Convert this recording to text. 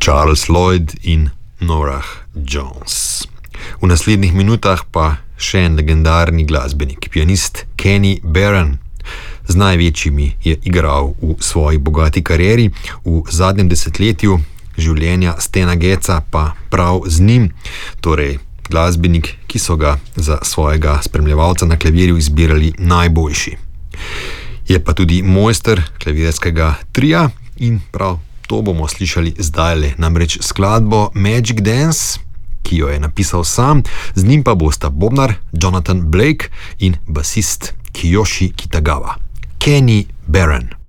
Charles Lloyd in Norah Jones. V naslednjih minutah pa še en legendarni glasbenik, pianist Kenny Barron. Z največjimi je igral v svoji bogati karieri, v zadnjem desetletju življenja Stana Getza pa prav z njim, torej glasbenik, ki so ga za svojega spremljevalca na klavirju izbirali najboljši. Je pa tudi mojster klavirskega tria in prav to bomo slišali zdajle, namreč skladbo Magic Dance, ki jo je napisal sam, z njim pa bosta bobnar Jonathan Blake in basist Kiyoshi Kitagawa. Kenny Barron.